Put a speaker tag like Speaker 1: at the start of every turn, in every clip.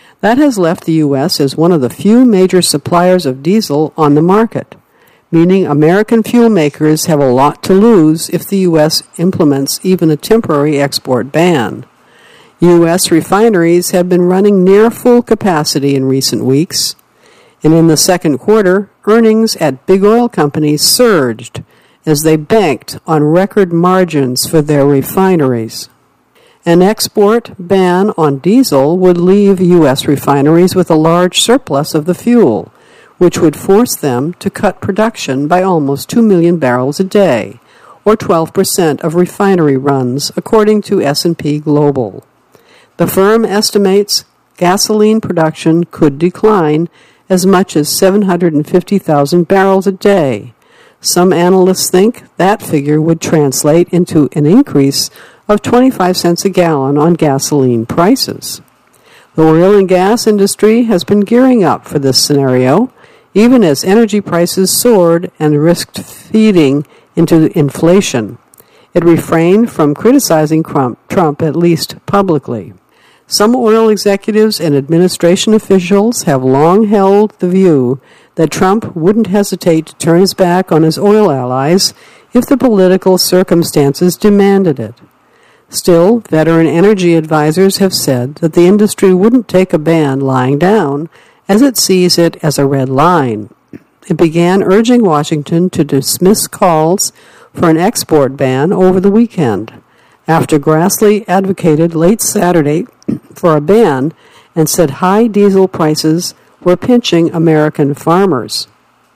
Speaker 1: That has left the U.S. as one of the few major suppliers of diesel on the market, meaning American fuel makers have a lot to lose if the U.S. implements even a temporary export ban. U.S. refineries have been running near full capacity in recent weeks, and in the second quarter, earnings at big oil companies surged as they banked on record margins for their refineries. An export ban on diesel would leave U.S. refineries with a large surplus of the fuel, which would force them to cut production by almost 2 million barrels a day, or 12% of refinery runs, according to S&P Global. The firm estimates gasoline production could decline as much as 750,000 barrels a day. Some analysts think that figure would translate into an increase of 25 cents a gallon on gasoline prices. The oil and gas industry has been gearing up for this scenario, even as energy prices soared and risked feeding into inflation. It refrained from criticizing Trump, at least publicly. Some oil executives and administration officials have long held the view that Trump wouldn't hesitate to turn his back on his oil allies if the political circumstances demanded it. Still, veteran energy advisors have said that the industry wouldn't take a ban lying down, as it sees it as a red line. It began urging Washington to dismiss calls for an export ban over the weekend, after Grassley advocated late Saturday for a ban and said high diesel prices were pinching American farmers.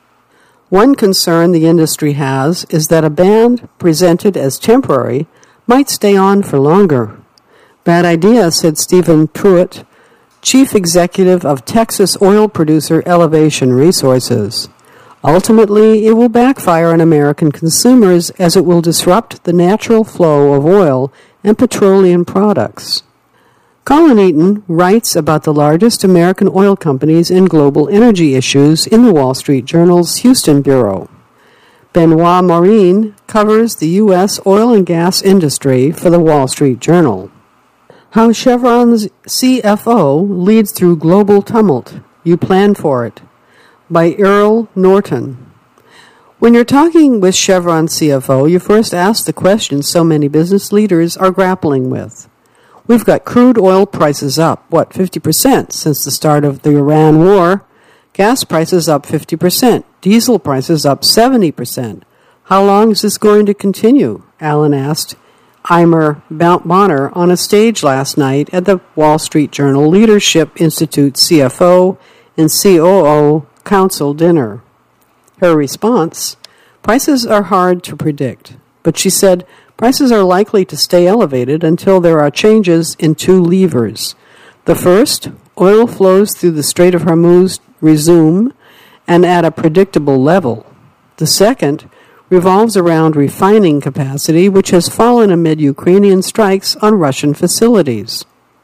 Speaker 1: One concern the industry has is that a ban presented as temporary might stay on for longer. Bad idea, said Stephen Pruitt, chief executive of Texas oil producer Elevation Resources. Ultimately, it will backfire on American consumers as it will disrupt the natural flow of oil and petroleum products. Colin Eaton writes about the largest American oil companies and global energy issues in the Wall Street Journal's Houston Bureau. Benoit Maureen covers the U.S. oil and gas industry for the Wall Street Journal. How Chevron's CFO leads through global tumult. You plan for it. By Earl Norton. When you're talking with Chevron CFO, you first ask the question so many business leaders are grappling with. We've got crude oil prices up, 50% since the start of the Iran war? Gas prices up 50%. Diesel prices up 70%. How long is this going to continue? Alan asked Eimer Bonner on a stage last night at the Wall Street Journal Leadership Institute CFO and COO Council dinner. Her response, prices are hard to predict, but she said prices are likely to stay elevated until there are changes in two levers. The first, oil flows through the Strait of Hormuz resume and at a predictable level. The second revolves around refining capacity, which has fallen amid Ukrainian strikes on Russian facilities.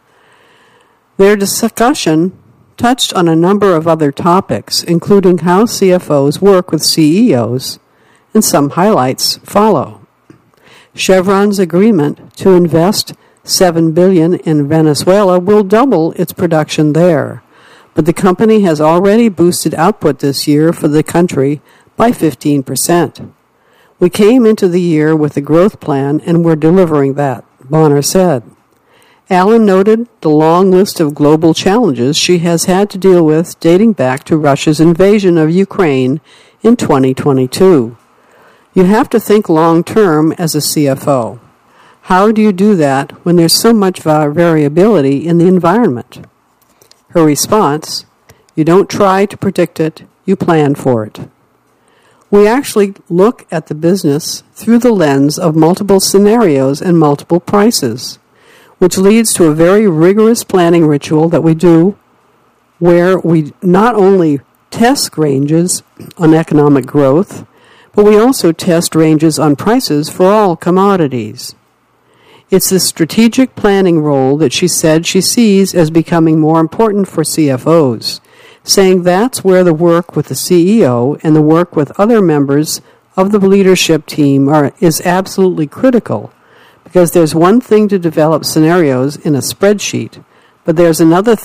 Speaker 1: Their discussion touched on a number of other topics, including how CFOs work with CEOs, and some highlights follow. Chevron's agreement to invest $7 billion in Venezuela will double its production there, but the company has already boosted output this year for the country by 15%. We came into the year with a growth plan, and we're delivering that, Bonner said. Allen noted the long list of global challenges she has had to deal with dating back to Russia's invasion of Ukraine in 2022. You have to think long-term as a CFO. How do you do that when there's so much variability in the environment? Her response, you don't try to predict it, you plan for it. We actually look at the business through the lens of multiple scenarios and multiple prices, which leads to a very rigorous planning ritual that we do where we not only test ranges on economic growth, but we also test ranges on prices for all commodities. It's the strategic planning role that she said she sees as becoming more important for CFOs, saying that's where the work with the CEO and the work with other members of the leadership team is absolutely critical, because there's one thing to develop scenarios in a spreadsheet, but there's another